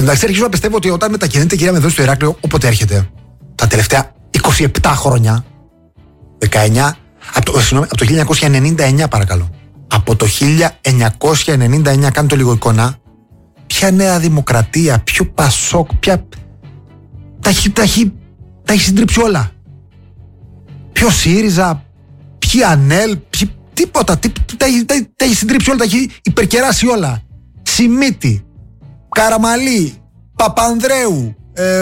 Εντάξει, αρχίζω να πιστεύω ότι όταν μετακινείται η κυρία Μενδώνη στο Ηράκλειο, όποτε έρχεται, τα τελευταία 27 χρόνια, 19, από το 1999 παρακαλώ. Από το 1999, κάντε το λίγο εικόνα, ποια Νέα Δημοκρατία, ποιο Πασόκ, ποια. Τα έχει συντρίψει όλα. Ποιο ΣΥΡΙΖΑ, ποιοι ΑΝΕΛ, τίποτα. Τα έχει συντρίψει όλα, τα έχει υπερκεράσει όλα. Σιμίτη, Καραμαλή, Παπανδρέου,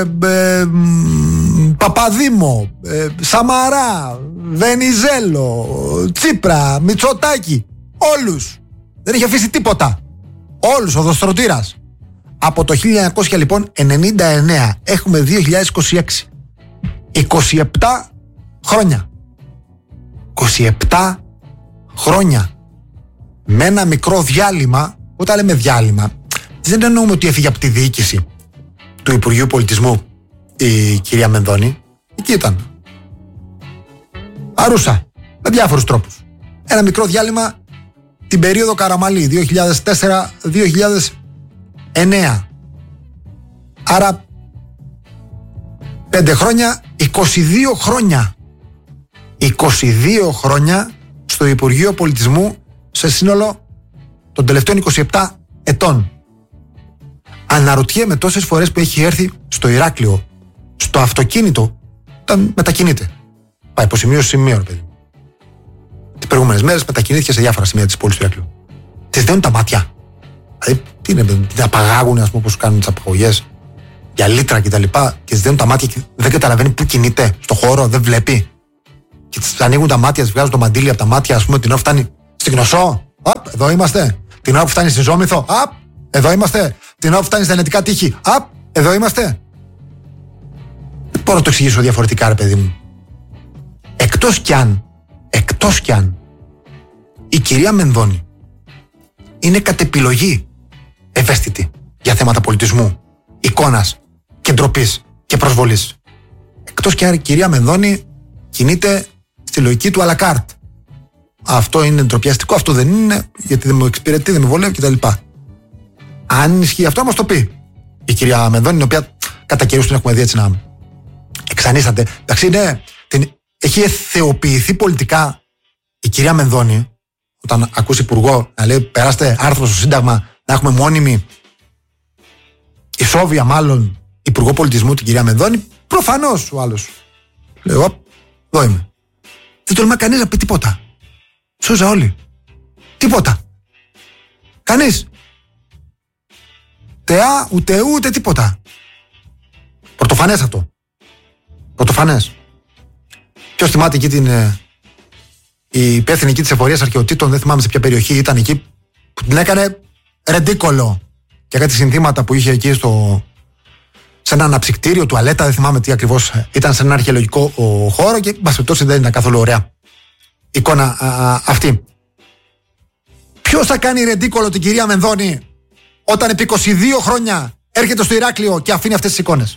Παπαδήμο, Σαμαρά, Βενιζέλο, Τσίπρα, Μητσοτάκη. Όλους. Δεν έχει αφήσει τίποτα. Όλους, οδοστρωτήρας. Από το 1999 έχουμε 2026. 27 χρόνια. 27 χρόνια. Με ένα μικρό διάλειμμα. Όταν λέμε διάλειμμα, δεν εννοούμε ότι έφυγε από τη διοίκηση του Υπουργείου Πολιτισμού η κυρία Μενδώνη. Εκεί ήταν. Παρούσα. Με διάφορους τρόπους. Ένα μικρό διάλειμμα την περίοδο Καραμαλή 2004-2009. Άρα 5 χρόνια, 22 χρόνια. 22 χρόνια στο Υπουργείο Πολιτισμού σε σύνολο των τελευταίων 27 ετών. Αναρωτιέμαι τόσες φορές που έχει έρθει στο Ηράκλειο, στο αυτοκίνητο, όταν μετακινείται. Πάει από σημείο σε σημείο, ρε παιδί. Τις προηγούμενες μέρες μετακινήθηκε σε διάφορα σημεία της πόλης του Ηράκλειου. Τις δένουν τα μάτια. Δηλαδή, τι είναι, την απαγάγουν, ας πούμε, όπως κάνουν τις απαγωγές για λίτρα κτλ. Και τις δένουν τα μάτια και δεν καταλαβαίνει πού κινείται στο χώρο, δεν βλέπει. Και τις ανοίγουν τα μάτια, τις βγάζουν το μαντίλι από τα μάτια, ας πούμε, την ώρα που φτάνει στη Γνωσό. Εδώ είμαστε. Την ώρα που φτάνει στη Ζώμηθο. Εδώ είμαστε. Την ώρα που φτάνει στα Ενετικά Τείχη. Εδώ είμαστε. Δεν μπορώ να το εξηγήσω διαφορετικά, ρε παιδί μου. Εκτός κι αν η κυρία Μενδώνη είναι κατ' επιλογή ευαίσθητη για θέματα πολιτισμού, εικόνας και ντροπής και προσβολής. Εκτός κι αν η κυρία Μενδώνη κινείται στη λογική του à la carte. Αυτό είναι ντροπιαστικό, αυτό δεν είναι, γιατί δεν μου εξυπηρετεί, δεν με βολεύει κτλ. Αν ισχύει αυτό, μας το πει η κυρία Μενδώνη, η οποία κατά καιρούς την έχουμε δει έτσι να εξανίσταται. Εντάξει, έχει εθεοποιηθεί πολιτικά η κυρία Μενδώνη, όταν ακούσει υπουργό να λέει περάστε άρθρο στο Σύνταγμα να έχουμε μόνιμη ισόβια μάλλον υπουργό πολιτισμού την κυρία Μενδώνη, προφανώς ο άλλος λέω εδώ είμαι. Δεν τολμά κανείς να πει τίποτα. Σώζα όλοι. Τίποτα. Κανείς. Τεά, ούτε τίποτα. Πρωτοφανές αυτό. Πρωτοφανές. Ποιος θυμάται εκεί η υπεύθυνη εκεί της εφορίας αρχαιοτήτων, δεν θυμάμαι σε ποια περιοχή ήταν εκεί, που την έκανε ρεντίκολο για κάτι συνθήματα που είχε εκεί σε ένα αναψυκτήριο, τουαλέτα, δεν θυμάμαι τι ακριβώς ήταν, σε ένα αρχαιολογικό χώρο και μπασπιτώσει δεν ήταν καθόλου ωραία εικόνα αυτή. Ποιος θα κάνει ρεντίκολο την κυρία Μενδώνη όταν επί 22 χρόνια έρχεται στο Ηράκλειο και αφήνει αυτές τις εικόνες?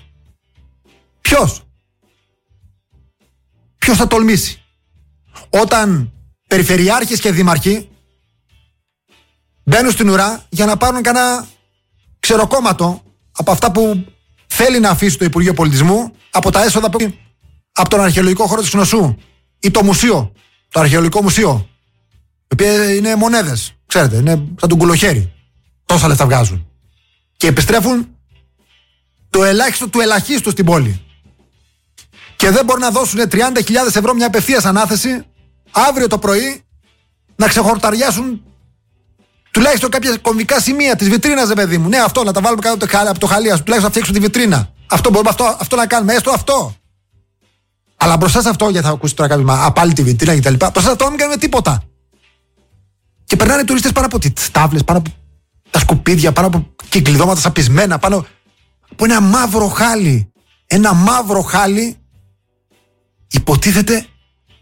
Ποιος θα τολμήσει? Όταν περιφερειάρχες και δήμαρχοι μπαίνουν στην ουρά για να πάρουν κανένα ξεροκόμματο από αυτά που θέλει να αφήσει το Υπουργείο Πολιτισμού, από τα έσοδα από τον αρχαιολογικό χώρο της Γνωσού ή το μουσείο, το αρχαιολογικό μουσείο, οι οποίοι είναι μονέδες, ξέρετε, είναι σαν τον κουλοχέρι. Τόσα λεφτά βγάζουν. Και επιστρέφουν το ελάχιστο του ελαχίστου στην πόλη. Και δεν μπορούν να δώσουν 30.000 ευρώ μια απευθείας ανάθεση αύριο το πρωί να ξεχορταριάσουν τουλάχιστον κάποια κομβικά σημεία της βιτρίνας, παιδί μου. Ναι, αυτό να τα βάλουμε κάτω από το χαλί, τουλάχιστον να φτιάξουν τη βιτρίνα. Αυτό μπορούμε αυτό να κάνουμε, έστω αυτό. Αλλά μπροστά σε αυτό, γιατί θα ακούσει τώρα κάποιο απάλι τη βιτρίνα κτλ. Μπροστά σε αυτό μην κάνουμε τίποτα. Και περνάνε τουρίστες πάνω από τις τάβλες, πάνω από τα σκουπίδια, πάνω από κυκλειδώματα σαπισμένα, πάνω από ένα μαύρο χάλι. Ένα μαύρο χάλι, υποτίθεται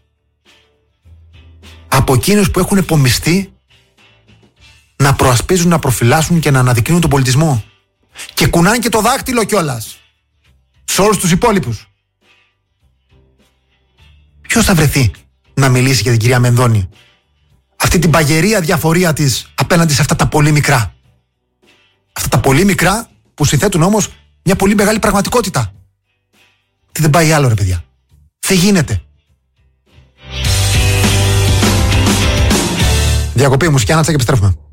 από εκείνους που έχουν επομιστεί να προασπίζουν, να προφυλάσσουν και να αναδεικνύουν τον πολιτισμό. Και κουνάνε και το δάχτυλο κιόλας σε όλους τους υπόλοιπους. Ποιος θα βρεθεί να μιλήσει για την κυρία Μενδώνη, αυτή την παγερία διαφορία της απέναντι σε αυτά τα πολύ μικρά? Αυτά τα πολύ μικρά που συνθέτουν όμως μια πολύ μεγάλη πραγματικότητα. Τι δεν πάει άλλο, ρε παιδιά. Δεν γίνεται. Διακοπή μουσική, Άννατσα, και επιστρέφουμε.